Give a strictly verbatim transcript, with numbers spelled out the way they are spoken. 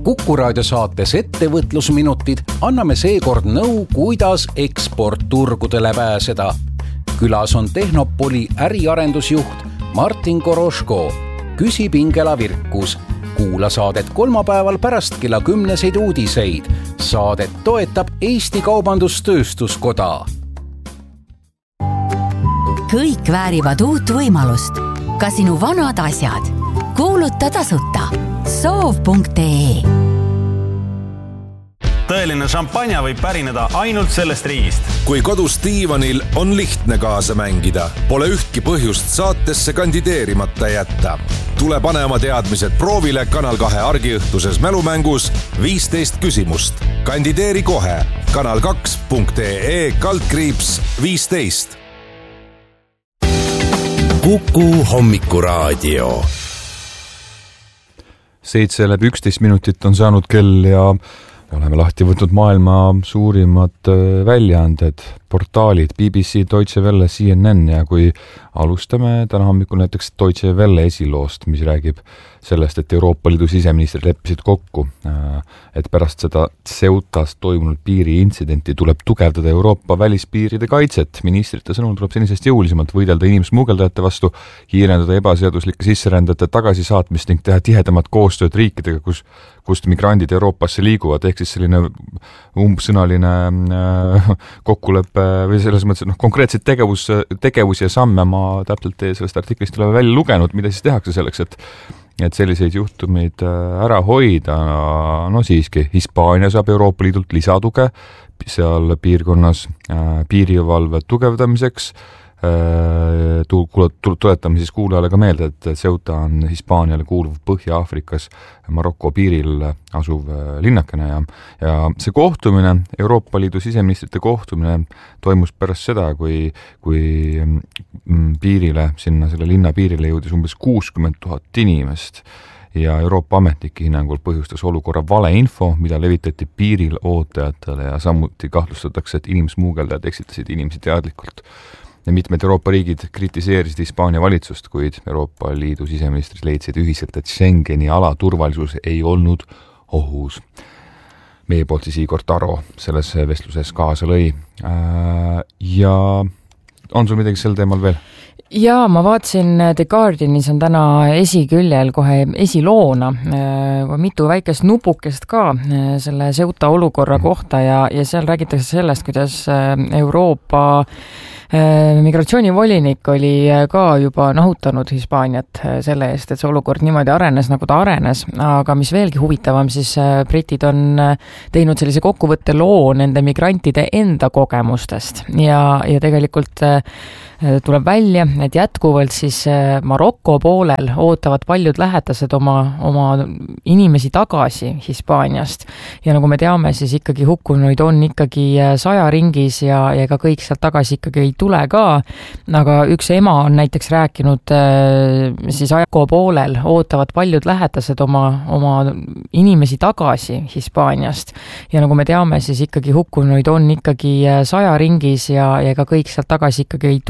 Kuku Raadio saates Ettevõtlusminutid anname seekord nõu, kuidas eksportturgudele pääseda. Külas on Tehnopoli äriarendusjuht Martin Koroško. Küsib Ingela Virkus. Kuula saadet kolmapäeval pärast kella kümneseid uudiseid. Saadet toetab Eesti Kaubandustööstuskoda. Kõik väärivad uut võimalust. Ka sinu vanad asjad. Kuuluta tasuta. soov punkt ee Tõeline šampanja võib pärineda ainult sellest riigist. Kui kodus diivanil on lihtne kaasa mängida, pole ühtki põhjust saatesse kandideerimata jätta. Tule pane oma teadmised proovile Kanal kahe argiõhtuses mälumängus viisteist küsimust. Kandideeri kohe kanal kaks punkt ee kaldkriips viisteist. Kuku hommikuraadio. Seitse läbi üksteist minutit on saanud kell ja oleme lahti võtnud maailma suurimad väljaanded, portaalid, B B C, Deutsche Welle, C N N ja kui alustame täna hommikul näiteks Deutsche Welle esiloost, mis räägib sellest, et Euroopa Liidu siseministrid leppisid kokku, et pärast seda Ceutas toimunud piiriintsidenti tuleb tugevdada Euroopa välispiiride kaitset. Ministrite sõnul tuleb senisest jõulisemalt võidelda inimsmugeldajate vastu, kiirendada ebaseaduslike sisserändajate tagasisaatmist ning teha tihedamat koostööd riikidega, kus, kust migrandid Euroopasse liiguvad, ehk siis selline umbsõnaline kokkulepe või selles mõttes, noh, konkreetseid tegevus, tegevusi ja samme ma täpselt sellest artiklist ei ole välja lugenud, mida siis tehakse selleks, et et selliseid juhtumeid ära hoida. No siiski, Hispaania saab Euroopa Liidult lisatuge seal piirkonnas piirivalve tugevdamiseks. Tuletame siis kuulajale ka meelde, et Ceuta on Hispaaniale kuuluv Põhja-Afrikas Maroko piiril asuv linnakene ja, ja see kohtumine, Euroopa Liidu siseministrite kohtumine toimus pärast seda, kui, kui piirile, sinna selle linna piirile jõudis umbes kuuskümmend tuhat inimest ja Euroopa ametnike hinnangul põhjustas olukorra valeinfo, mida levitati piiril ootajatele ja samuti kahtlustatakse, et inimsmuugeldajad eksitasid inimesi teadlikult. Ja mitmed Euroopa riigid kritiseerisid Hispaania valitsust, kuid Euroopa Liidu siseministrid leidsid ühiselt, et Schengeni ala turvalisus ei olnud ohus. Meie poolt siis Igor Taro selles vestluses kaasa lõi. Ja on sul midagi sel teemal veel? Ja ma vaatsin The Guardianis on täna esiküljel kohe esiloona mitu väikest nupukest ka selle Ceuta olukorra kohta ja, ja seal räägitakse sellest, kuidas Euroopa migratsioonivolinik oli ka juba nahutanud Hispaaniat selle eest, et see olukord niimoodi arenes, nagu ta arenes, aga mis veelgi huvitavam, siis britid on teinud sellise kokkuvõtte loo nende migrantide enda kogemustest ja, ja tegelikult tuleb välja, et jätkuvalt siis Maroko poolel ootavad paljud lähedased oma, oma inimesi tagasi Hispaaniast ja nagu me teame, siis ikkagi hukkunuid on ikkagi saja ringis ja, ja ka kõik sealt tagasi ikkagi ei tule ka, aga üks ema on näiteks rääkinud siis Maroko poolel ootavad paljud lähedased oma, oma inimesi tagasi Hispaaniast ja nagu me teame, siis ikkagi hukkunuid on ikkagi saja ringis ja, ja ka kõik sealt tagasi ikkagi ei tule